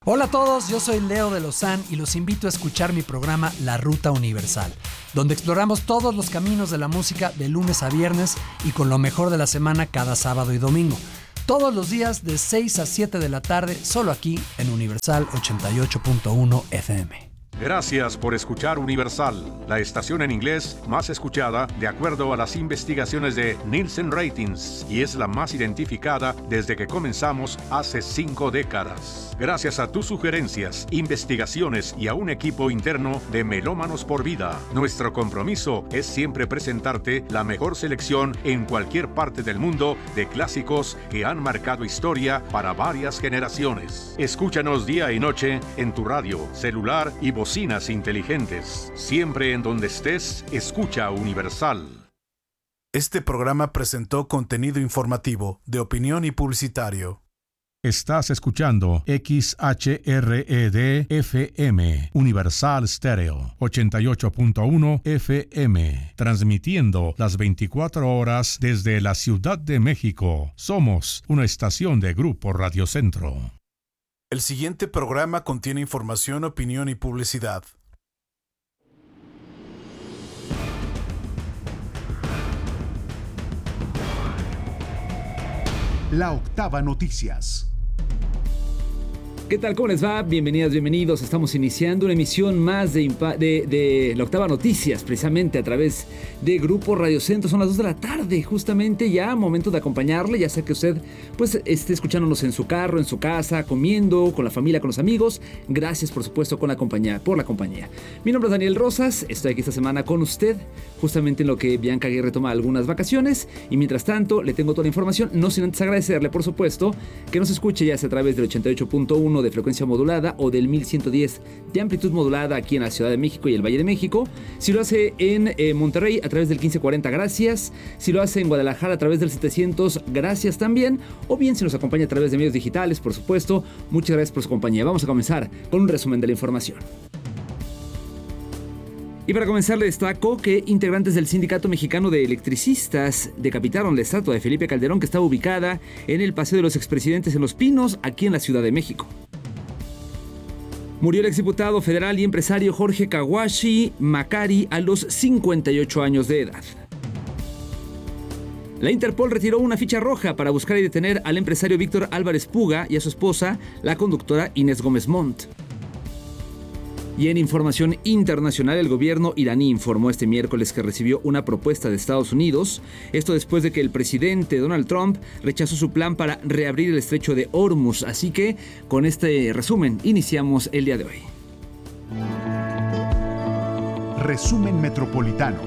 Hola a todos, yo soy Leo de Lozán y los invito a escuchar mi programa La Ruta Universal, donde exploramos todos los caminos de la música de lunes a viernes y con lo mejor de la semana cada sábado y domingo. Todos los días de 6 a 7 de la tarde, solo aquí en Universal 88.1 FM. Gracias por escuchar Universal, la estación en inglés más escuchada de acuerdo a las investigaciones de Nielsen Ratings y es la más identificada desde que comenzamos hace 5 décadas. Gracias a tus sugerencias, investigaciones y a un equipo interno de Melómanos por Vida, nuestro compromiso es siempre presentarte la mejor selección en cualquier parte del mundo de clásicos que han marcado historia para varias generaciones. Escúchanos día y noche en tu radio, celular y bocinas inteligentes. Siempre en donde estés, escucha Universal. Este programa presentó contenido informativo, de opinión y publicitario. Estás escuchando XHRED-FM, Universal Stereo, 88.1 FM, transmitiendo las 24 horas desde la Ciudad de México. Somos una estación de Grupo Radio Centro. El siguiente programa contiene información, opinión y publicidad. La Octava Noticias. ¿Qué tal? ¿Cómo les va? Bienvenidas, bienvenidos. Estamos iniciando una emisión más de La Octava Noticias, precisamente a través de Grupo Radio Centro. Son las 2 de la tarde, justamente ya momento de acompañarle. Ya sea que usted pues esté escuchándonos en su carro, en su casa, comiendo, con la familia, con los amigos. Gracias, por supuesto, por la compañía. Mi nombre es Daniel Rosas. Estoy aquí esta semana con usted, justamente en lo que Bianca Aguirre toma algunas vacaciones. Y mientras tanto, le tengo toda la información. No sin antes agradecerle, por supuesto, que nos escuche ya sea a través del 88.1 de frecuencia modulada o del 1110 de amplitud modulada aquí en la Ciudad de México y el Valle de México. Si lo hace en Monterrey a través del 1540, gracias. Si lo hace en Guadalajara a través del 700, gracias también. O bien si nos acompaña a través de medios digitales, por supuesto, muchas gracias por su compañía. Vamos a comenzar con un resumen de la información. Y para comenzar, le destaco que integrantes del Sindicato Mexicano de Electricistas decapitaron la estatua de Felipe Calderón, que estaba ubicada en el Paseo de los Expresidentes en Los Pinos, aquí en la Ciudad de México. Murió el exdiputado federal y empresario Jorge Kawashi Macari a los 58 años de edad. La Interpol retiró una ficha roja para buscar y detener al empresario Víctor Álvarez Puga y a su esposa, la conductora Inés Gómez Montt. Y en información internacional, el gobierno iraní informó este miércoles que recibió una propuesta de Estados Unidos. Esto después de que el presidente Donald Trump rechazó su plan para reabrir el estrecho de Hormuz. Así que con este resumen iniciamos el día de hoy. Resumen metropolitano.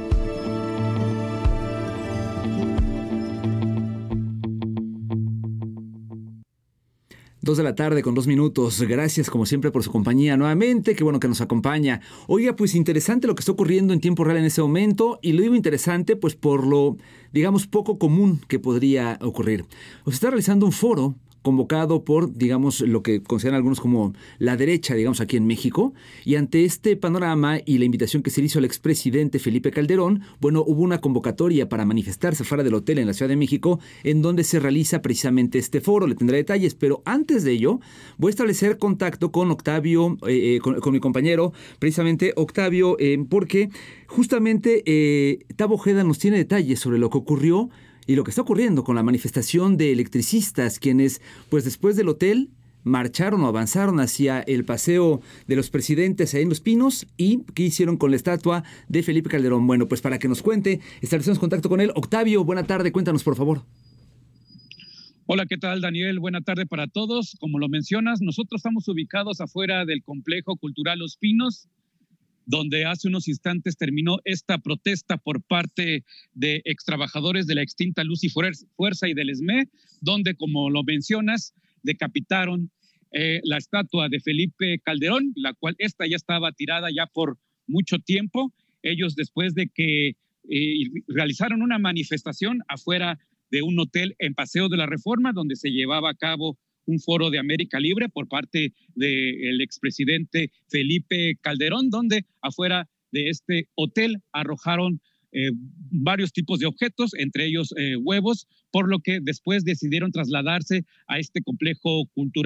2 de la tarde con 2 minutos. Gracias como siempre por su compañía nuevamente. Qué bueno que nos acompaña. Oiga, pues interesante lo que está ocurriendo en tiempo real en ese momento. Y lo digo interesante pues por lo, digamos, poco común que podría ocurrir. Se está realizando un foro convocado por, digamos, lo que consideran algunos como la derecha, digamos, aquí en México. Y ante este panorama y la invitación que se le hizo al expresidente Felipe Calderón, bueno, hubo una convocatoria para manifestarse fuera del hotel en la Ciudad de México, en donde se realiza precisamente este foro. Le tendré detalles, pero antes de ello, voy a establecer contacto con Octavio, con mi compañero, precisamente Octavio, porque justamente Tavo Ojeda nos tiene detalles sobre lo que ocurrió y lo que está ocurriendo con la manifestación de electricistas, quienes, pues después del hotel, marcharon o avanzaron hacia el Paseo de los Presidentes en Los Pinos. ¿Y qué hicieron con la estatua de Felipe Calderón? Bueno, pues para que nos cuente, establecemos contacto con él. Octavio, buena tarde, cuéntanos por favor. Hola, ¿qué tal, Daniel? Buena tarde para todos. Como lo mencionas, nosotros estamos ubicados afuera del Complejo Cultural Los Pinos, donde hace unos instantes terminó esta protesta por parte de extrabajadores de la extinta Luz y Fuerza y del ESME, donde, como lo mencionas, decapitaron la estatua de Felipe Calderón, la cual esta ya estaba tirada ya por mucho tiempo. Ellos, después de que realizaron una manifestación afuera de un hotel en Paseo de la Reforma, donde se llevaba a cabo un foro de América Libre por parte del expresidente Felipe Calderón, donde afuera de este hotel arrojaron varios tipos de objetos, entre ellos huevos, por lo que después decidieron trasladarse a este complejo cultural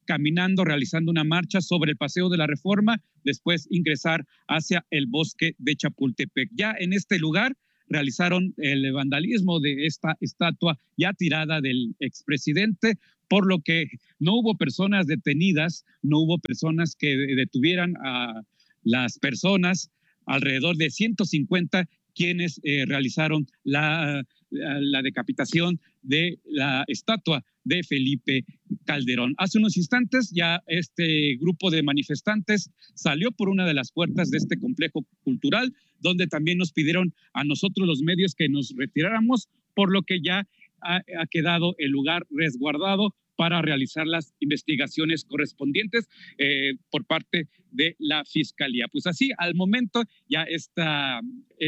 caminando, realizando una marcha sobre el Paseo de la Reforma, después ingresar hacia el bosque de Chapultepec. Ya en este lugar realizaron el vandalismo de esta estatua ya tirada del expresidente, por lo que no hubo personas detenidas, no hubo personas que detuvieran a las personas, alrededor de 150 quienes realizaron la decapitación de la estatua de Felipe Calderón. Hace unos instantes ya este grupo de manifestantes salió por una de las puertas de este complejo cultural, donde también nos pidieron a nosotros los medios que nos retiráramos, por lo que ya ha quedado el lugar resguardado para realizar las investigaciones correspondientes por parte de la Fiscalía. Pues así, al momento, ya esta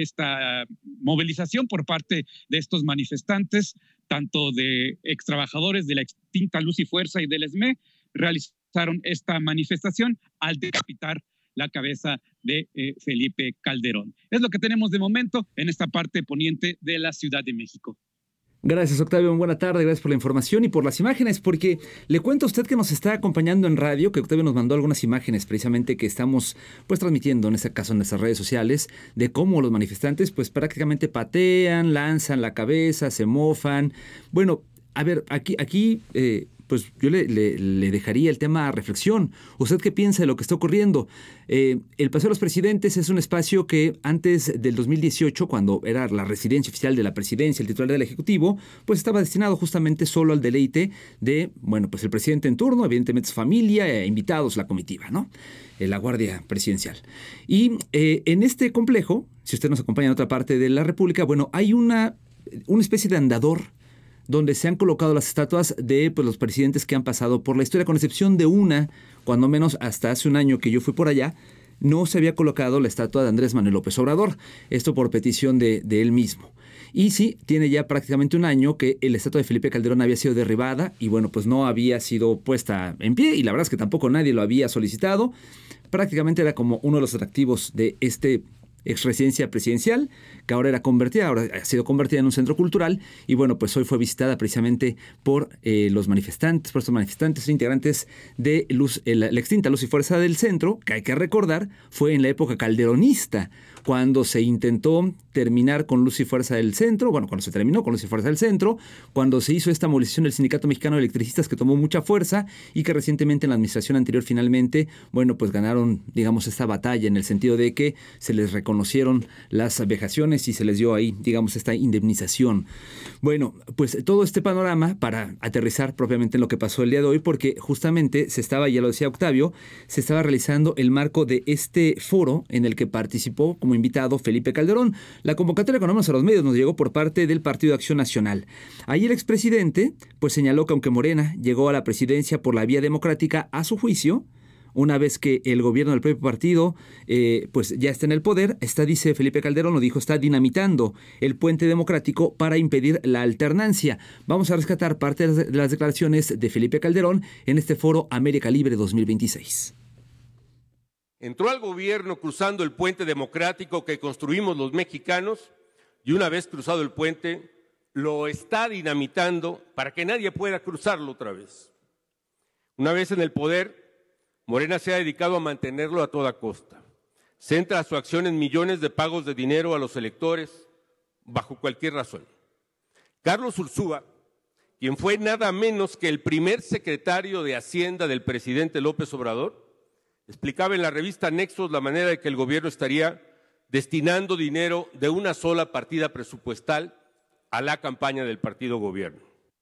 movilización por parte de estos manifestantes, tanto de extrabajadores de la extinta Luz y Fuerza y del ESME, realizaron esta manifestación al decapitar la cabeza de Felipe Calderón. Es lo que tenemos de momento en esta parte poniente de la Ciudad de México. Gracias, Octavio. Buena tarde, gracias por la información y por las imágenes, porque le cuento a usted que nos está acompañando en radio, que Octavio nos mandó algunas imágenes precisamente que estamos pues transmitiendo, en este caso en nuestras redes sociales, de cómo los manifestantes pues prácticamente patean, lanzan la cabeza, se mofan. Bueno, a ver, aquí pues yo le dejaría el tema a reflexión. ¿Usted qué piensa de lo que está ocurriendo? El Paseo de los Presidentes es un espacio que antes del 2018, cuando era la residencia oficial de la presidencia, el titular del Ejecutivo, pues estaba destinado justamente solo al deleite de, bueno, pues el presidente en turno, evidentemente su familia, invitados, la comitiva, ¿no? La Guardia Presidencial. Y en este complejo, si usted nos acompaña en otra parte de la República, bueno, hay una especie de andador donde se han colocado las estatuas de pues, los presidentes que han pasado por la historia, con excepción de una, cuando menos hasta hace un año que yo fui por allá, no se había colocado la estatua de Andrés Manuel López Obrador, esto por petición de él mismo. Y sí, tiene ya prácticamente un año que la estatua de Felipe Calderón había sido derribada y bueno, pues no había sido puesta en pie y la verdad es que tampoco nadie lo había solicitado. Prácticamente era como uno de los atractivos de este ex residencia presidencial, que ahora ha sido convertida en un centro cultural y bueno, pues hoy fue visitada precisamente por estos manifestantes integrantes de la extinta Luz y Fuerza del Centro, que hay que recordar fue en la época calderonista, cuando se intentó terminar con Luz y Fuerza del Centro, bueno, cuando se terminó con Luz y Fuerza del Centro, cuando se hizo esta movilización del Sindicato Mexicano de Electricistas que tomó mucha fuerza y que recientemente en la administración anterior finalmente, bueno, pues ganaron, digamos, esta batalla en el sentido de que se les reconocieron las vejaciones y se les dio ahí, digamos, esta indemnización. Bueno, pues todo este panorama para aterrizar propiamente en lo que pasó el día de hoy, porque justamente ya lo decía Octavio, se estaba realizando el marco de este foro en el que participó como invitado Felipe Calderón. La convocatoria, cuando vamos a los medios, nos llegó por parte del Partido de Acción Nacional. Ahí el expresidente pues señaló que aunque Morena llegó a la presidencia por la vía democrática, a su juicio, una vez que el gobierno del propio partido pues ya está en el poder, dice Felipe Calderón, lo dijo, está dinamitando el puente democrático para impedir la alternancia. Vamos a rescatar parte de las declaraciones de Felipe Calderón en este foro América Libre 2026. Entró al gobierno cruzando el puente democrático que construimos los mexicanos y una vez cruzado el puente lo está dinamitando para que nadie pueda cruzarlo otra vez. Una vez en el poder, Morena se ha dedicado a mantenerlo a toda costa. Centra su acción en millones de pagos de dinero a los electores bajo cualquier razón. Carlos Ursúa, quien fue nada menos que el primer secretario de Hacienda del presidente López Obrador, explicaba en la revista Nexos la manera de que el gobierno estaría destinando dinero de una sola partida presupuestal a la campaña del partido gobierno.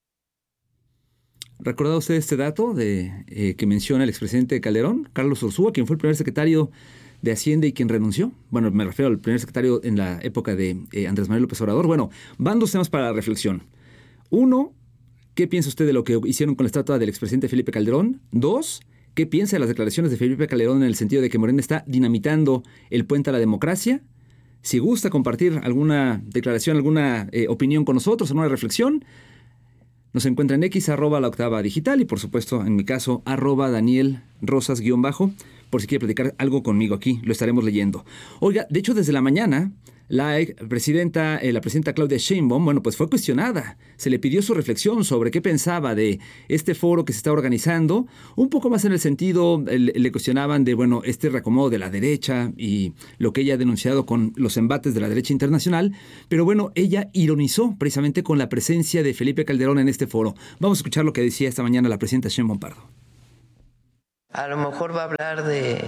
¿Recordaba usted este dato que menciona el expresidente Calderón, Carlos Ursúa, quien fue el primer secretario de Hacienda y quien renunció? Bueno, me refiero al primer secretario en la época de Andrés Manuel López Obrador. Bueno, van dos temas para la reflexión. Uno, ¿qué piensa usted de lo que hicieron con la estatua del expresidente Felipe Calderón? Dos, ¿qué piensa de las declaraciones de Felipe Calderón en el sentido de que Morena está dinamitando el puente a la democracia? Si gusta compartir alguna declaración, alguna opinión con nosotros, alguna reflexión, nos encuentra en X, @La Octava Digital y por supuesto, en mi caso, @Daniel Rosas_ Por por si quiere platicar algo conmigo aquí, lo estaremos leyendo. Oiga, de hecho, desde la mañana, la presidenta Claudia Sheinbaum, bueno, pues fue cuestionada. Se le pidió su reflexión sobre qué pensaba de este foro que se está organizando, un poco más en el sentido, le cuestionaban de, bueno, este reacomodo de la derecha y lo que ella ha denunciado con los embates de la derecha internacional, pero bueno, ella ironizó precisamente con la presencia de Felipe Calderón en este foro. Vamos a escuchar lo que decía esta mañana la presidenta Sheinbaum Pardo. A lo mejor va a hablar de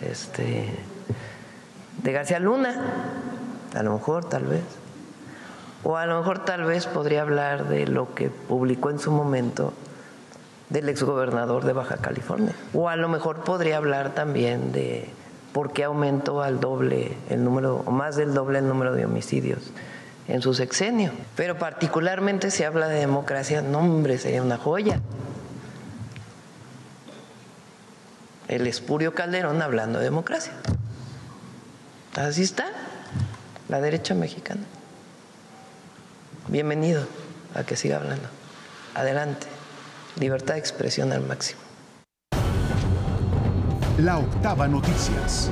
García Luna. A lo mejor, tal vez. O a lo mejor, tal vez, podría hablar de lo que publicó en su momento del exgobernador de Baja California. O a lo mejor podría hablar también de por qué aumentó al doble el número, o más del doble el número de homicidios en su sexenio. Pero particularmente si habla de democracia, no, hombre, sería una joya. El espurio Calderón hablando de democracia. Así está la derecha mexicana. Bienvenido a que siga hablando. Adelante. Libertad de expresión al máximo. La Octava Noticias.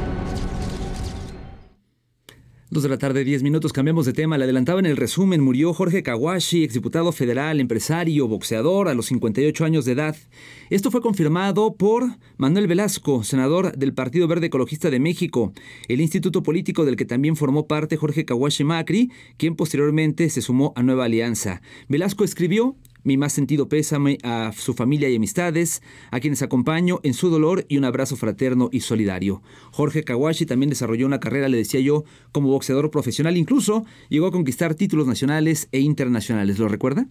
2:10 p.m, cambiamos de tema. Le adelantaba en el resumen, murió Jorge Kawashi, exdiputado federal, empresario, boxeador, a los 58 años de edad. Esto fue confirmado por Manuel Velasco, senador del Partido Verde Ecologista de México, el instituto político del que también formó parte Jorge Kawashi Macri, quien posteriormente se sumó a Nueva Alianza. Velasco escribió: mi más sentido pésame a su familia y amistades, a quienes acompaño en su dolor, y un abrazo fraterno y solidario. Jorge Kawashi también desarrolló una carrera, le decía yo, como boxeador profesional. Incluso llegó a conquistar títulos nacionales e internacionales. ¿Lo recuerda?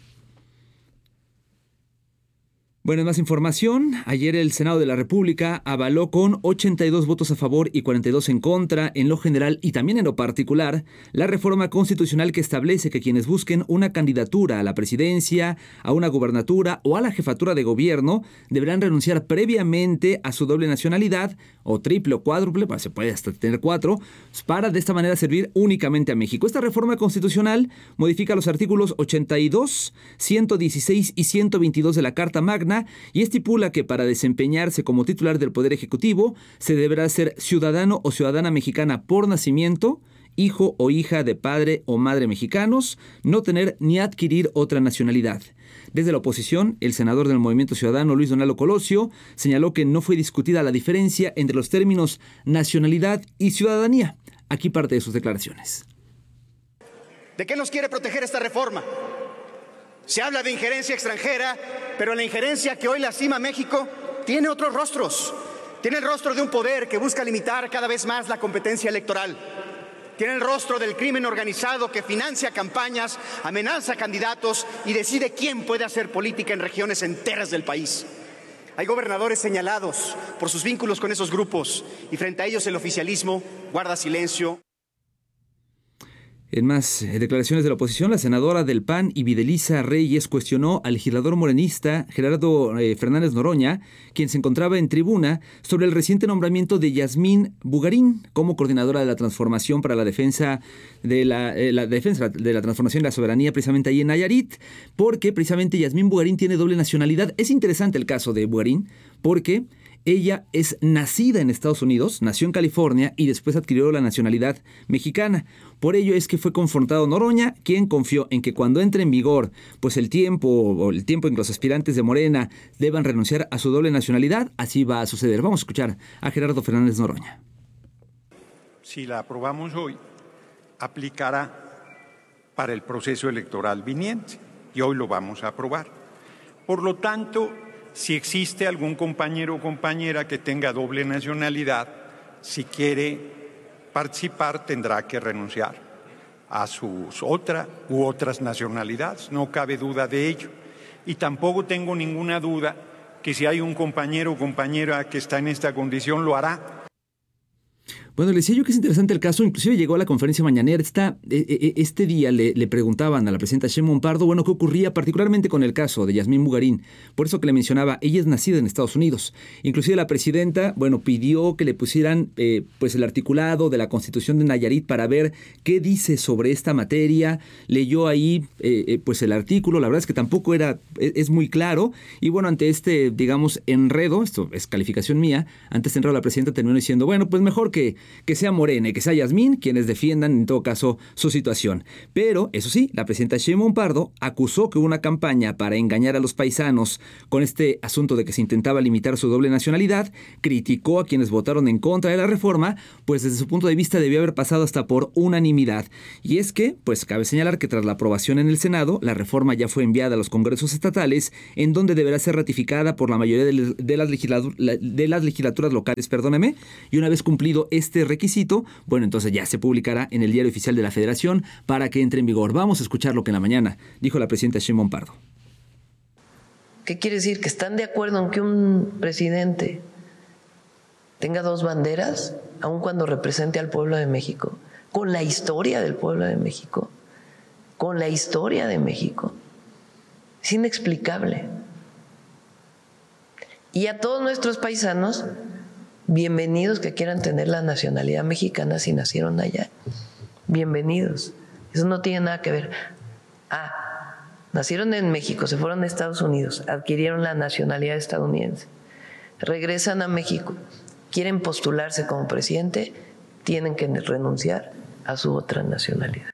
Bueno, en más información, ayer el Senado de la República avaló con 82 votos a favor y 42 en contra, en lo general y también en lo particular, la reforma constitucional que establece que quienes busquen una candidatura a la presidencia, a una gubernatura o a la jefatura de gobierno deberán renunciar previamente a su doble nacionalidad, o triple o cuádruple, se puede hasta tener 4, para de esta manera servir únicamente a México. Esta reforma constitucional modifica los artículos 82, 116 y 122 de la Carta Magna, y estipula que para desempeñarse como titular del Poder Ejecutivo se deberá ser ciudadano o ciudadana mexicana por nacimiento, hijo o hija de padre o madre mexicanos, no tener ni adquirir otra nacionalidad. Desde la oposición, el senador del Movimiento Ciudadano, Luis Donaldo Colosio, señaló que no fue discutida la diferencia entre los términos nacionalidad y ciudadanía. Aquí parte de sus declaraciones. ¿De qué nos quiere proteger esta reforma? Se habla de injerencia extranjera, pero la injerencia que hoy lastima a México tiene otros rostros. Tiene el rostro de un poder que busca limitar cada vez más la competencia electoral. Tiene el rostro del crimen organizado que financia campañas, amenaza candidatos y decide quién puede hacer política en regiones enteras del país. Hay gobernadores señalados por sus vínculos con esos grupos y frente a ellos el oficialismo guarda silencio. En más declaraciones de la oposición, la senadora del PAN, Ividelisa Reyes, cuestionó al legislador morenista Gerardo Fernández Noroña, quien se encontraba en tribuna, sobre el reciente nombramiento de Yasmín Bugarín como coordinadora de la transformación para la defensa de la transformación y la soberanía, precisamente ahí en Nayarit, porque precisamente Yasmín Bugarín tiene doble nacionalidad. Es interesante el caso de Bugarín, porque ella es nacida en Estados Unidos, nació en California y después adquirió la nacionalidad mexicana. Por ello es que fue confrontado Noroña, quien confió en que cuando entre en vigor pues el tiempo en que los aspirantes de Morena deban renunciar a su doble nacionalidad, así va a suceder. Vamos a escuchar a Gerardo Fernández Noroña. Si la aprobamos hoy, aplicará para el proceso electoral viniente y hoy lo vamos a aprobar. Por lo tanto, si existe algún compañero o compañera que tenga doble nacionalidad, si quiere participar tendrá que renunciar a sus otras nacionalidades, no cabe duda de ello. Y tampoco tengo ninguna duda que si hay un compañero o compañera que está en esta condición lo hará. Bueno, le decía yo que es interesante el caso, inclusive llegó a la conferencia mañanera. Este día le preguntaban a la presidenta Sheinbaum Pardo, bueno, qué ocurría particularmente con el caso de Yasmín Bugarín. Por eso que le mencionaba, ella es nacida en Estados Unidos. Inclusive la presidenta, bueno, pidió que le pusieran pues el articulado de la Constitución de Nayarit para ver qué dice sobre esta materia. Leyó ahí pues el artículo, la verdad es que tampoco es muy claro. Y bueno, ante este, digamos, enredo, esto es calificación mía, ante este enredo la presidenta terminó diciendo, bueno, pues mejor que sea Morena y que sea Yasmín quienes defiendan en todo caso su situación. Pero, eso sí, la presidenta Sheinbaum Pardo acusó que hubo una campaña para engañar a los paisanos con este asunto de que se intentaba limitar su doble nacionalidad, criticó a quienes votaron en contra de la reforma, pues desde su punto de vista debió haber pasado hasta por unanimidad. Y es que, pues cabe señalar que tras la aprobación en el Senado, la reforma ya fue enviada a los congresos estatales, en donde deberá ser ratificada por la mayoría de las legislaturas locales, y una vez cumplido este requisito, bueno, entonces ya se publicará en el Diario Oficial de la Federación para que entre en vigor. Vamos a escuchar lo que en la mañana dijo la presidenta Sheinbaum Pardo. ¿Qué quiere decir? ¿Que están de acuerdo en que un presidente tenga dos banderas, aun cuando represente al pueblo de México, con la historia del pueblo de México, con la historia de México? Es inexplicable. Y a todos nuestros paisanos, bienvenidos que quieran tener la nacionalidad mexicana si nacieron allá. Bienvenidos. Eso no tiene nada que ver. Nacieron en México, se fueron a Estados Unidos, adquirieron la nacionalidad estadounidense, regresan a México, quieren postularse como presidente, tienen que renunciar a su otra nacionalidad.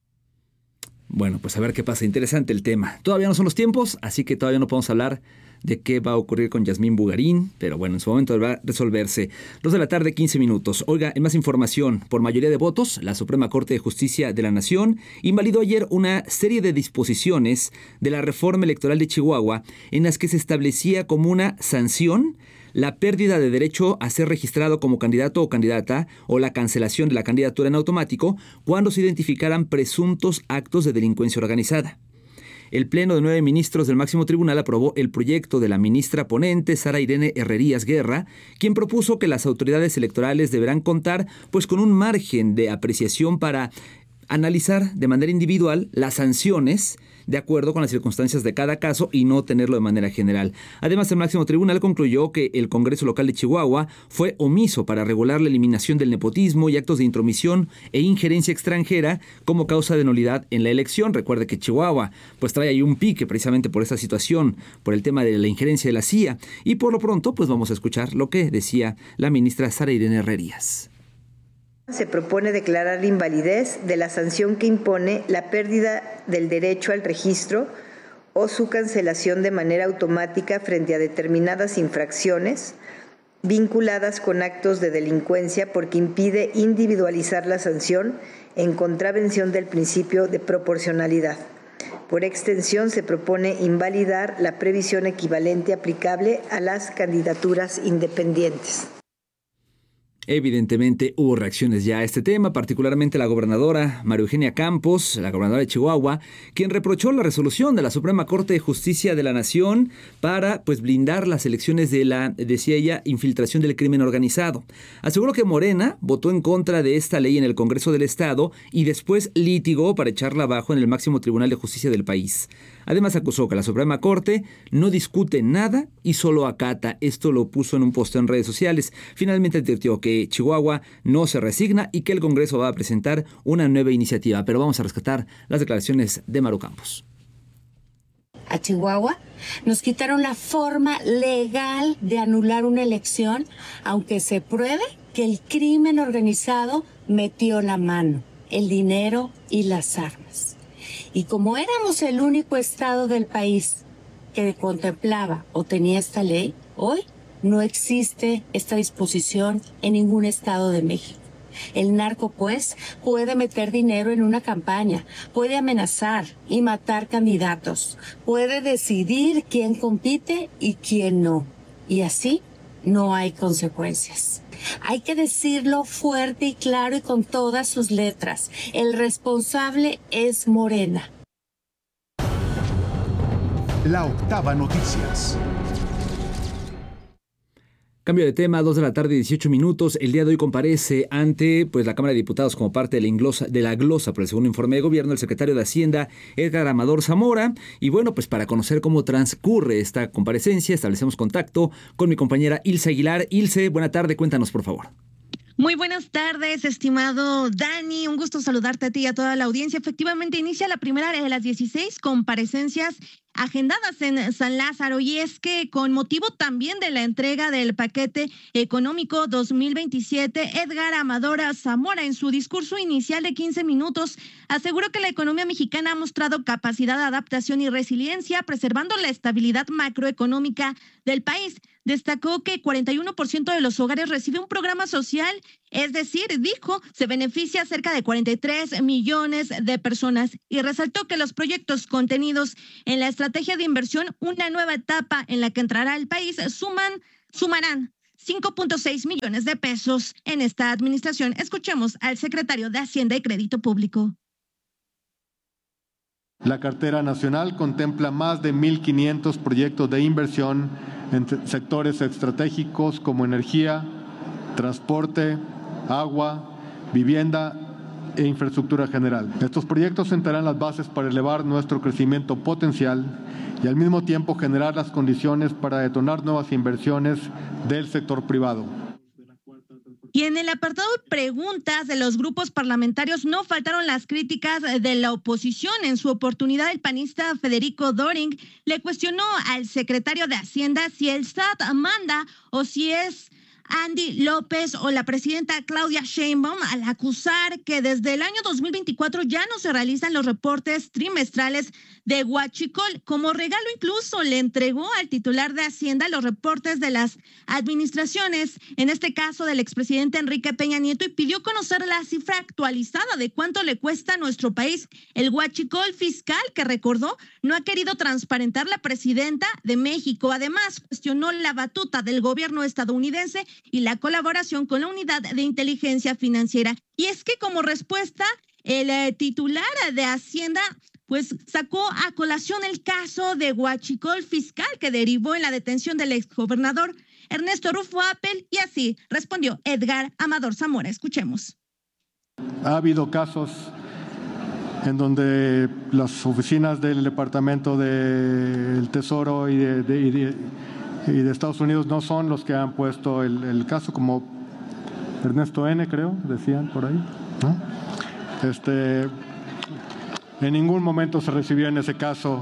Bueno, pues a ver qué pasa. Interesante el tema. Todavía no son los tiempos, así que todavía no podemos hablar de qué va a ocurrir con Yasmín Bugarín, pero bueno, en su momento va a resolverse. 2:15 p.m. Oiga, en más información, por mayoría de votos, la Suprema Corte de Justicia de la Nación invalidó ayer una serie de disposiciones de la reforma electoral de Chihuahua en las que se establecía como una sanción la pérdida de derecho a ser registrado como candidato o candidata o la cancelación de la candidatura en automático cuando se identificaran presuntos actos de delincuencia organizada. El Pleno de 9 ministros del máximo tribunal aprobó el proyecto de la ministra ponente Sara Irene Herrerías Guerra, quien propuso que las autoridades electorales deberán contar pues con un margen de apreciación para analizar de manera individual las sanciones de acuerdo con las circunstancias de cada caso y no tenerlo de manera general. Además, el máximo tribunal concluyó que el Congreso local de Chihuahua fue omiso para regular la eliminación del nepotismo y actos de intromisión e injerencia extranjera como causa de nulidad en la elección. Recuerde que Chihuahua pues trae ahí un pique precisamente por esta situación, por el tema de la injerencia de la CIA. Y por lo pronto, pues vamos a escuchar lo que decía la ministra Sara Irene Herrerías. Se propone declarar la invalidez de la sanción que impone la pérdida del derecho al registro o su cancelación de manera automática frente a determinadas infracciones vinculadas con actos de delincuencia porque impide individualizar la sanción en contravención del principio de proporcionalidad. Por extensión, se propone invalidar la previsión equivalente aplicable a las candidaturas independientes. Evidentemente hubo reacciones ya a este tema, particularmente la gobernadora María Eugenia Campos, la gobernadora de Chihuahua, quien reprochó la resolución de la Suprema Corte de Justicia de la Nación para pues blindar las elecciones de la, decía ella, infiltración del crimen organizado. Aseguró que Morena votó en contra de esta ley en el Congreso del Estado y después litigó para echarla abajo en el máximo tribunal de justicia del país. Además acusó que la Suprema Corte no discute nada y solo acata. Esto lo puso en un posteo en redes sociales. Finalmente advirtió que Chihuahua no se resigna y que el Congreso va a presentar una nueva iniciativa. Pero vamos a rescatar las declaraciones de Maru Campos. A Chihuahua nos quitaron la forma legal de anular una elección, aunque se pruebe que el crimen organizado metió la mano, el dinero y las armas. Y como éramos el único estado del país que contemplaba o tenía esta ley, hoy no existe esta disposición en ningún estado de México. El narco, pues, puede meter dinero en una campaña, puede amenazar y matar candidatos, puede decidir quién compite y quién no. Y así no hay consecuencias. Hay que decirlo fuerte y claro y con todas sus letras. El responsable es Morena. La Octava Noticias. Cambio de tema, 2 de la tarde, 18 minutos. El día de hoy comparece ante la Cámara de Diputados como parte de la glosa por el segundo informe de gobierno el secretario de Hacienda, Edgar Amador Zamora. Y bueno, pues para conocer cómo transcurre esta comparecencia, establecemos contacto con mi compañera Ilse Aguilar. Ilse, buena tarde, cuéntanos por favor. Muy buenas tardes, estimado Dani. Un gusto saludarte a ti y a toda la audiencia. Efectivamente, inicia la primera de las 16 comparecencias agendadas en San Lázaro, y es que con motivo también de la entrega del paquete económico 2027, Edgar Amador Zamora, en su discurso inicial de 15 minutos, aseguró que la economía mexicana ha mostrado capacidad de adaptación y resiliencia, preservando la estabilidad macroeconómica del país. Destacó que 41% de los hogares recibe un programa social, es decir, dijo, se beneficia a cerca de 43 millones de personas, y resaltó que los proyectos contenidos en la estrategia de inversión, una nueva etapa en la que entrará el país, sumarán 5.6 millones de pesos en esta administración. Escuchemos al secretario de Hacienda y Crédito Público. La cartera nacional contempla más de 1.500 proyectos de inversión en sectores estratégicos como energía, transporte, agua, vivienda e infraestructura general. Estos proyectos sentarán las bases para elevar nuestro crecimiento potencial y al mismo tiempo generar las condiciones para detonar nuevas inversiones del sector privado. Y en el apartado de preguntas de los grupos parlamentarios no faltaron las críticas de la oposición. En su oportunidad, el panista Federico Doring le cuestionó al secretario de Hacienda si el SAT manda o si es Andy López o la presidenta Claudia Sheinbaum, al acusar que desde el año 2024 ya no se realizan los reportes trimestrales de Huachicol. Como regalo incluso le entregó al titular de Hacienda los reportes de las administraciones, en este caso del expresidente Enrique Peña Nieto, y pidió conocer la cifra actualizada de cuánto le cuesta a nuestro país el Huachicol fiscal, que recordó no ha querido transparentar la presidenta de México. Además, cuestionó la batuta del gobierno estadounidense y la colaboración con la Unidad de Inteligencia Financiera. Y es que como respuesta, el titular de Hacienda sacó a colación el caso de Huachicol fiscal que derivó en la detención del exgobernador Ernesto Rufo Appel, y así respondió Edgar Amador Zamora. Escuchemos. Ha habido casos en donde las oficinas del Departamento del Tesoro y de Estados Unidos no son los que han puesto el caso, como Ernesto N., creo, decían por ahí, ¿no? En ningún momento se recibió en ese caso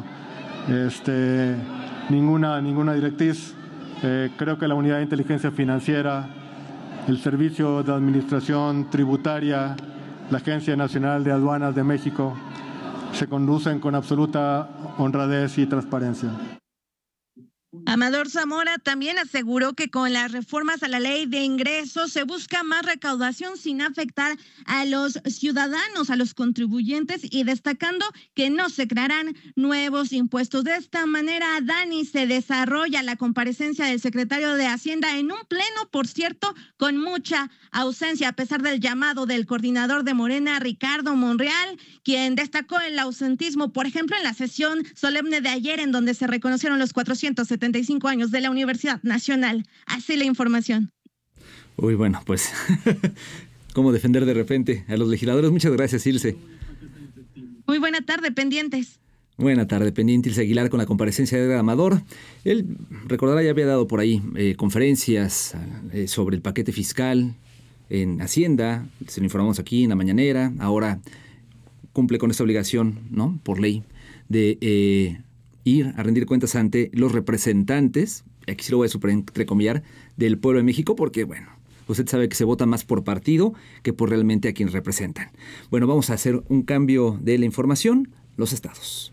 ninguna directriz. Creo que la Unidad de Inteligencia Financiera, el Servicio de Administración Tributaria, la Agencia Nacional de Aduanas de México se conducen con absoluta honradez y transparencia. Amador Zamora también aseguró que con las reformas a la ley de ingresos se busca más recaudación sin afectar a los ciudadanos, a los contribuyentes, y destacando que no se crearán nuevos impuestos. De esta manera, Dani, se desarrolla la comparecencia del secretario de Hacienda en un pleno, por cierto, con mucha ausencia, a pesar del llamado del coordinador de Morena, Ricardo Monreal, quien destacó el ausentismo, por ejemplo, en la sesión solemne de ayer, en donde se reconocieron los 475 años de la Universidad Nacional. Así la información. Uy, bueno, pues, ¿cómo defender de repente a los legisladores? Muchas gracias, Ilse. Muy buena tarde, pendientes. Buena tarde, pendiente Ilse Aguilar con la comparecencia de Edgar Amador. Él, recordará, ya había dado por ahí conferencias sobre el paquete fiscal en Hacienda, se lo informamos aquí en la mañanera. Ahora cumple con esta obligación, ¿no?, por ley, de ir a rendir cuentas ante los representantes, aquí sí lo voy a entrecomillar, del pueblo de México, porque, bueno, usted sabe que se vota más por partido que por realmente a quien representan. Bueno, vamos a hacer un cambio de la información. Los estados.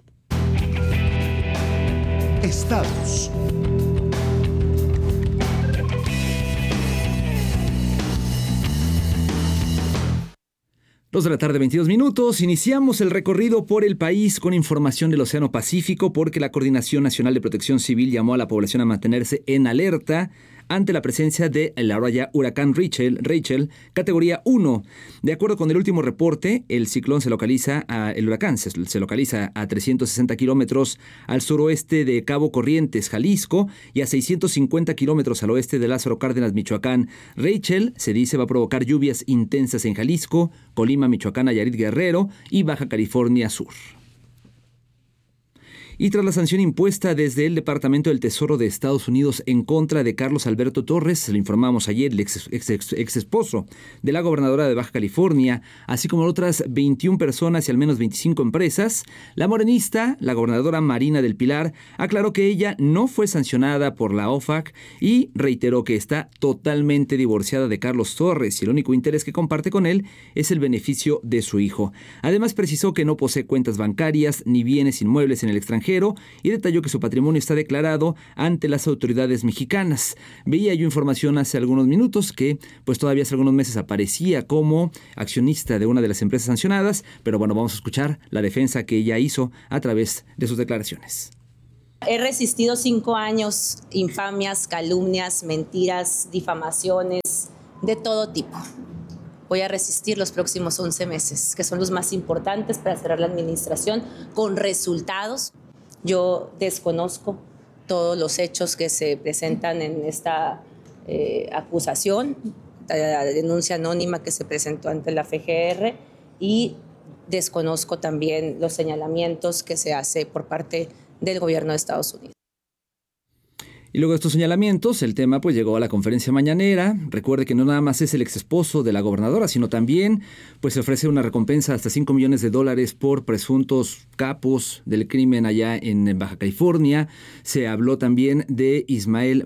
Estados. Dos de la tarde, 22 minutos. Iniciamos el recorrido por el país con información del Océano Pacífico, porque la Coordinación Nacional de Protección Civil llamó a la población a mantenerse en alerta ante la presencia de el ahora ya huracán Rachel, categoría 1. De acuerdo con el último reporte, el ciclón el huracán se localiza a 360 kilómetros al suroeste de Cabo Corrientes, Jalisco, y a 650 kilómetros al oeste de Lázaro Cárdenas, Michoacán. Rachel, se dice, va a provocar lluvias intensas en Jalisco, Colima, Michoacán, Nayarit, Guerrero y Baja California Sur. Y tras la sanción impuesta desde el Departamento del Tesoro de Estados Unidos en contra de Carlos Alberto Torres, lo informamos ayer, el ex esposo de la gobernadora de Baja California, así como otras 21 personas y al menos 25 empresas, la morenista, la gobernadora Marina del Pilar, aclaró que ella no fue sancionada por la OFAC y reiteró que está totalmente divorciada de Carlos Torres y el único interés que comparte con él es el beneficio de su hijo. Además, precisó que no posee cuentas bancarias ni bienes inmuebles en el extranjero y detalló que su patrimonio está declarado ante las autoridades mexicanas. Veía yo información hace algunos minutos que pues todavía hace algunos meses aparecía como accionista de una de las empresas sancionadas, pero bueno, vamos a escuchar la defensa que ella hizo a través de sus declaraciones. He resistido 5 años, infamias, calumnias, mentiras, difamaciones, de todo tipo. Voy a resistir los próximos 11 meses, que son los más importantes para cerrar la administración con resultados. Yo desconozco todos los hechos que se presentan en esta acusación, la denuncia anónima que se presentó ante la FGR, y desconozco también los señalamientos que se hace por parte del gobierno de Estados Unidos. Y luego de estos señalamientos, el tema pues llegó a la conferencia mañanera. Recuerde que no nada más es el ex esposo de la gobernadora, sino también pues se ofrece una recompensa hasta $5 millones por presuntos capos del crimen allá en Baja California. Se habló también de Ismael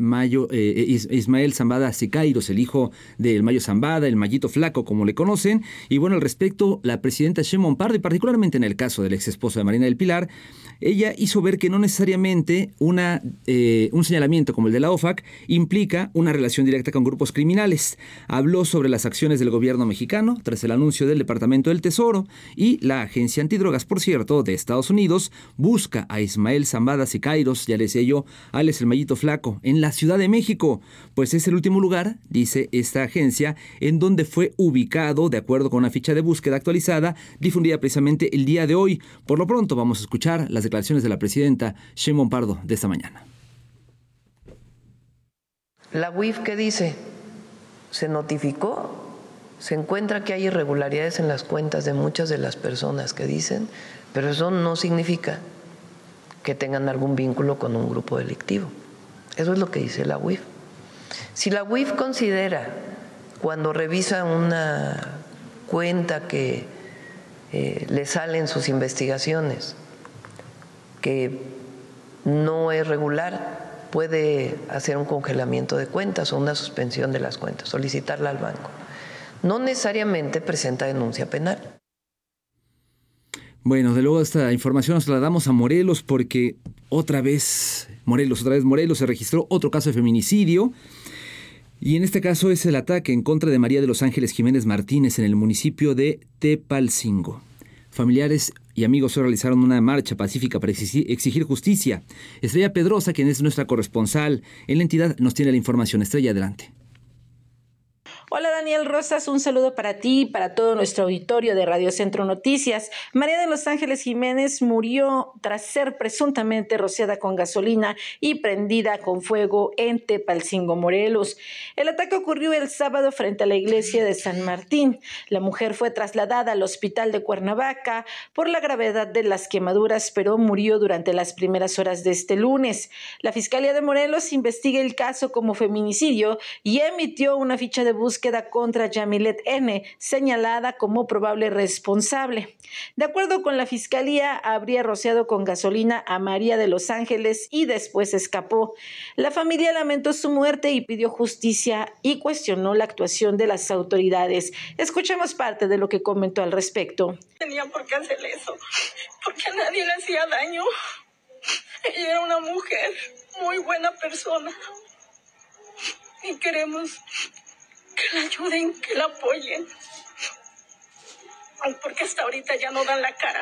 Zambada Siqueiros, el hijo del Mayo Zambada, el Mayito Flaco, como le conocen. Y bueno, al respecto, la presidenta Sheinbaum Pardo, y particularmente en el caso del ex esposo de Marina del Pilar, ella hizo ver que no necesariamente un señalamiento como el de la OFAC implica una relación directa con grupos criminales. Habló sobre las acciones del gobierno mexicano tras el anuncio del Departamento del Tesoro, y la Agencia Antidrogas, por cierto, de Estados Unidos busca a Ismael Zambada Siqueiros, ya les decía yo, alias el Mayito Flaco, en la Ciudad de México, pues es el último lugar, dice esta agencia, en donde fue ubicado, de acuerdo con una ficha de búsqueda actualizada difundida precisamente el día de hoy. Por lo pronto vamos a escuchar las declaraciones de la presidenta Sheinbaum Pardo de esta mañana. La UIF, ¿qué dice? Se notificó, se encuentra que hay irregularidades en las cuentas de muchas de las personas que dicen, pero eso no significa que tengan algún vínculo con un grupo delictivo. Eso es lo que dice la UIF. Si la UIF considera, cuando revisa una cuenta que le salen sus investigaciones, que no es regular, puede hacer un congelamiento de cuentas o una suspensión de las cuentas, solicitarla al banco. No necesariamente presenta denuncia penal. Bueno, de luego esta información nos la damos a Morelos porque otra vez Morelos se registró otro caso de feminicidio. Y en este caso es el ataque en contra de María de los Ángeles Jiménez Martínez en el municipio de Tepalcingo. Familiares y amigos hoy realizaron una marcha pacífica para exigir justicia. Estrella Pedrosa, quien es nuestra corresponsal en la entidad, nos tiene la información. Estrella, adelante. Hola Daniel Rosas, un saludo para ti y para todo nuestro auditorio de Radio Centro Noticias. María de los Ángeles Jiménez murió tras ser presuntamente rociada con gasolina y prendida con fuego en Tepalcingo, Morelos. El ataque ocurrió el sábado frente a la iglesia de San Martín. La mujer fue trasladada al hospital de Cuernavaca por la gravedad de las quemaduras, pero murió durante las primeras horas de este lunes. La Fiscalía de Morelos investiga el caso como feminicidio y emitió una ficha de búsqueda contra Yamilet N., señalada como probable responsable. De acuerdo con la Fiscalía, habría rociado con gasolina a María de los Ángeles y después escapó. La familia lamentó su muerte y pidió justicia y cuestionó la actuación de las autoridades. Escuchemos parte de lo que comentó al respecto. Tenía por qué hacer eso, porque a nadie le hacía daño. Ella era una mujer, muy buena persona. Y queremos que la ayuden, que la apoyen. Porque hasta ahorita ya no dan la cara.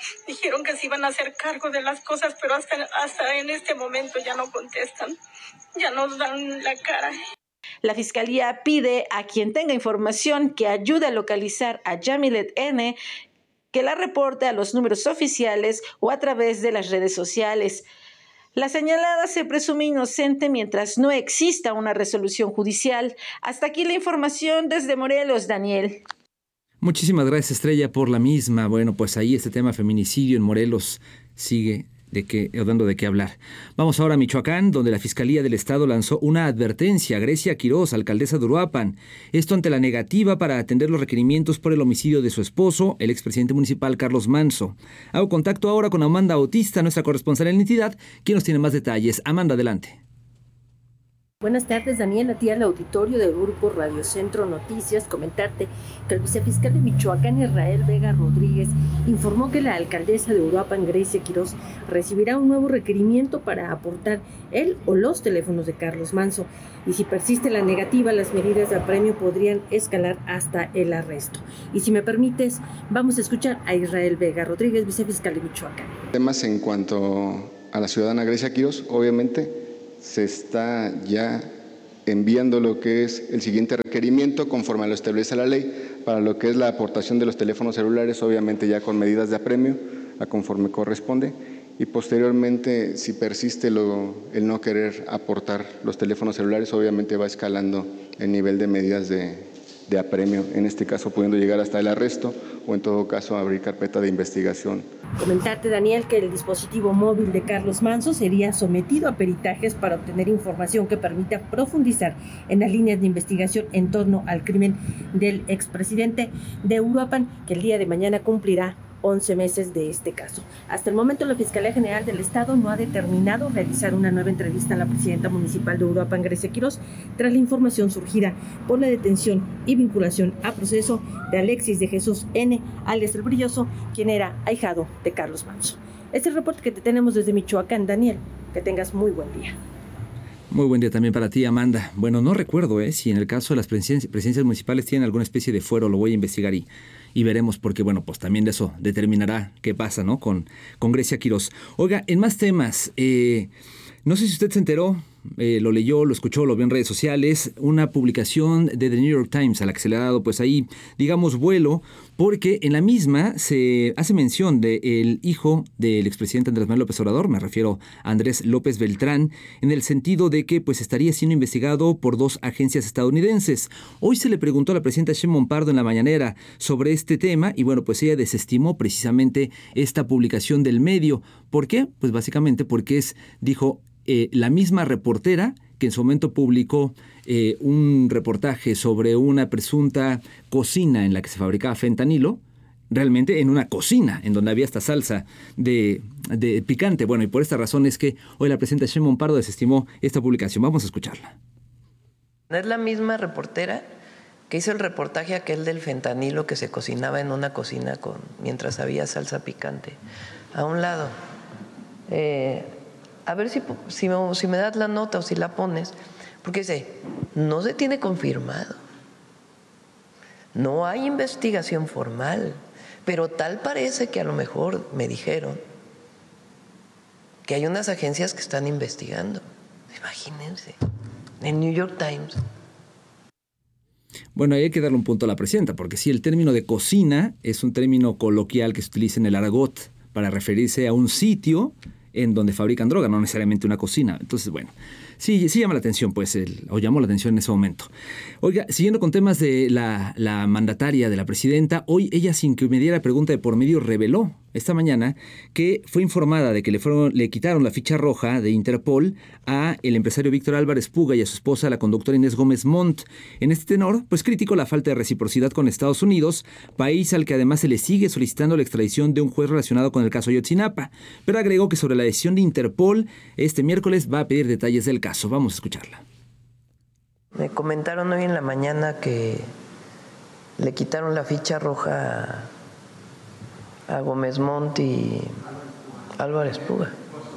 Dijeron que se iban a hacer cargo de las cosas, pero hasta en este momento ya no contestan. ya nos dan la cara. La Fiscalía pide a quien tenga información que ayude a localizar a Yamilet N., que la reporte a los números oficiales o a través de las redes sociales. La señalada se presume inocente mientras no exista una resolución judicial. Hasta aquí la información desde Morelos, Daniel. Muchísimas gracias, Estrella, por la misma. Bueno, pues ahí este tema feminicidio en Morelos sigue dando de qué hablar. Vamos ahora a Michoacán, donde la Fiscalía del Estado lanzó una advertencia a Grecia Quirós, alcaldesa de Uruapan. Esto ante la negativa para atender los requerimientos por el homicidio de su esposo, el expresidente municipal Carlos Manso. Hago contacto ahora con Amanda Bautista, nuestra corresponsal en la entidad, quien nos tiene más detalles. Amanda, adelante. Buenas tardes, Daniel, a ti al auditorio del grupo Radio Centro Noticias. Comentarte que el vicefiscal de Michoacán, Israel Vega Rodríguez, informó que la alcaldesa de Uruapan, Grecia Quirós, recibirá un nuevo requerimiento para aportar el o los teléfonos de Carlos Manso. Y si persiste la negativa, las medidas de apremio podrían escalar hasta el arresto. Y si me permites, vamos a escuchar a Israel Vega Rodríguez, vicefiscal de Michoacán. Temas en cuanto a la ciudadana Grecia Quirós, obviamente se está ya enviando lo que es el siguiente requerimiento conforme a lo establece la ley para lo que es la aportación de los teléfonos celulares, obviamente ya con medidas de apremio a conforme corresponde, y posteriormente si persiste el no querer aportar los teléfonos celulares, obviamente va escalando el nivel de medidas de apremio, en este caso pudiendo llegar hasta el arresto o en todo caso abrir carpeta de investigación. Comentarte, Daniel, que el dispositivo móvil de Carlos Manso sería sometido a peritajes para obtener información que permita profundizar en las líneas de investigación en torno al crimen del expresidente de Uruapan, que el día de mañana cumplirá 11 meses de este caso. Hasta el momento, la Fiscalía General del Estado no ha determinado realizar una nueva entrevista a la presidenta municipal de Uruapan, Grecia Quirós, tras la información surgida por la detención y vinculación a proceso de Alexis de Jesús N., alias El Brilloso, quien era ahijado de Carlos Manso. Este es el reporte que te tenemos desde Michoacán, Daniel. Que tengas muy buen día. Muy buen día también para ti, Amanda. Bueno, no recuerdo si en el caso de las presidencias municipales tienen alguna especie de fuero, lo voy a investigar y veremos, porque bueno, pues también de eso determinará qué pasa, ¿no? Con Grecia Quirós. Oiga, en más temas, no sé si usted se enteró, lo leyó, lo escuchó, lo vio en redes sociales, una publicación de The New York Times a la que se le ha dado pues ahí, digamos, vuelo, porque en la misma se hace mención del hijo del expresidente Andrés Manuel López Obrador, me refiero a Andrés López Beltrán, en el sentido de que pues estaría siendo investigado por 2 agencias estadounidenses. Hoy se le preguntó a la presidenta Sheinbaum Pardo en la mañanera sobre este tema y bueno, pues ella desestimó precisamente esta publicación del medio. ¿Por qué? Pues básicamente porque dijo, la misma reportera que en su momento publicó un reportaje sobre una presunta cocina en la que se fabricaba fentanilo, realmente en una cocina en donde había esta salsa de picante. Bueno, y por esta razón es que hoy la presidenta Sheinbaum Pardo desestimó esta publicación. Vamos a escucharla. Es la misma reportera que hizo el reportaje aquel del fentanilo que se cocinaba en una cocina mientras había salsa picante. A un lado. A ver si me das la nota o si la pones, porque dice, no se tiene confirmado, no hay investigación formal, pero tal parece que a lo mejor me dijeron que hay unas agencias que están investigando. Imagínense, en New York Times. Bueno, ahí hay que darle un punto a la presidenta, porque sí, el término de cocina es un término coloquial que se utiliza en el argot para referirse a un sitio en donde fabrican droga, no necesariamente una cocina. Entonces, bueno, sí llama la atención, pues, o llamó la atención en ese momento. Oiga, siguiendo con temas de la mandataria, de la presidenta, hoy ella, sin que me diera pregunta de por medio, reveló esta mañana que fue informada de que le quitaron la ficha roja de Interpol a el empresario Víctor Álvarez Puga y a su esposa, la conductora Inés Gómez Montt. En este tenor, pues criticó la falta de reciprocidad con Estados Unidos, país al que además se le sigue solicitando la extradición de un juez relacionado con el caso Ayotzinapa, pero agregó que sobre la decisión de Interpol, este miércoles va a pedir detalles del caso. Vamos a escucharla. Me comentaron hoy en la mañana que le quitaron la ficha roja a Gómez Montt y Álvarez Puga,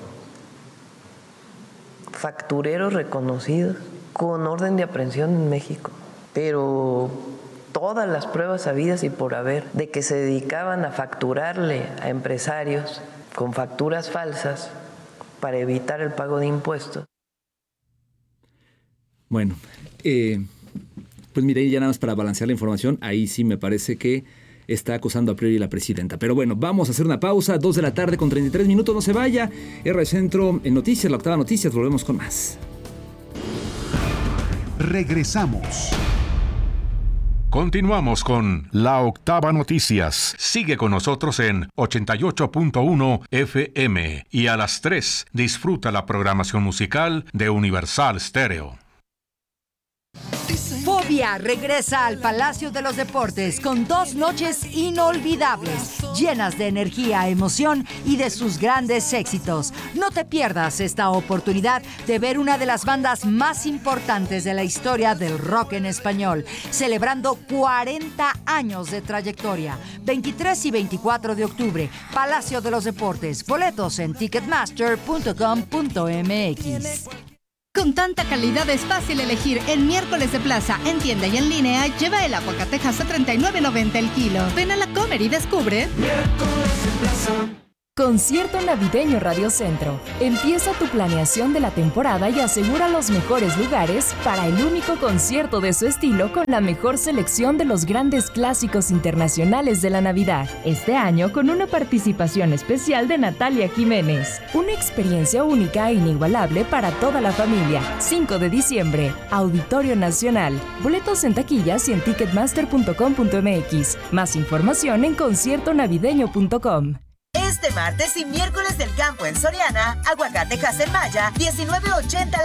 factureros reconocidos con orden de aprehensión en México, pero todas las pruebas habidas y por haber de que se dedicaban a facturarle a empresarios con facturas falsas para evitar el pago de impuestos. Bueno, pues mire, ya nada más para balancear la información, ahí sí me parece que está acusando a priori la presidenta. Pero bueno, vamos a hacer una pausa, 2 de la tarde con 33 minutos, no se vaya. R Centro en Noticias, la octava Noticias, volvemos con más. Regresamos. Continuamos con La Octava Noticias. Sigue con nosotros en 88.1 FM y a las 3 disfruta la programación musical de Universal Stereo. Fobia regresa al Palacio de los Deportes con 2 noches inolvidables, llenas de energía, emoción y de sus grandes éxitos. No te pierdas esta oportunidad de ver una de las bandas más importantes de la historia del rock en español, celebrando 40 años de trayectoria. 23 y 24 de octubre, Palacio de los Deportes. Boletos en ticketmaster.com.mx. Con tanta calidad es fácil elegir. En Miércoles de Plaza, en tienda y en línea, lleva el aguacatejas a $39.90 el kilo. Ven a la Comer y descubre Miércoles de Plaza. Concierto navideño Radio Centro. Empieza tu planeación de la temporada y asegura los mejores lugares para el único concierto de su estilo con la mejor selección de los grandes clásicos internacionales de la Navidad. Este año con una participación especial de Natalia Jiménez. Una experiencia única e inigualable para toda la familia. 5 de diciembre, Auditorio Nacional. Boletos en taquillas y en ticketmaster.com.mx. Más información en conciertonavideño.com. Este martes y miércoles del campo en Soriana, aguacate Hass en Maya, $19.80